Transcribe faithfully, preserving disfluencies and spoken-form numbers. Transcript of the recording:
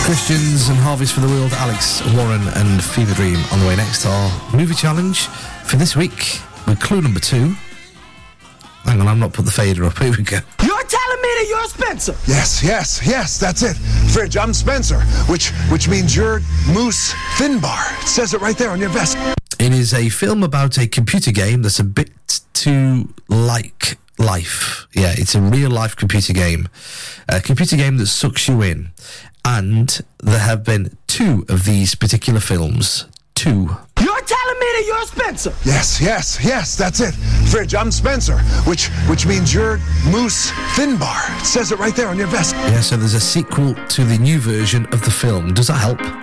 Christians and Harvest for the World, Alex Warren and Fever Dream on the way next. Our movie challenge for this week with clue number two. Hang on, I've not put the fader up. Here we go. You're telling me that you're Spencer? Yes, yes, yes, that's it. Fridge, I'm Spencer, which which means you're Moose Finbar. It says it right there on your vest. It is a film about a computer game that's a bit too like life. Yeah, it's a real-life computer game. A computer game that sucks you in. And there have been two of these particular films. Two. You're telling me that you're Spencer? Yes, yes, yes, that's it. Fridge, I'm Spencer, which which means you're Moose Finbar. It says it right there on your vest. Yeah, so there's a sequel to the new version of the film. Does that help?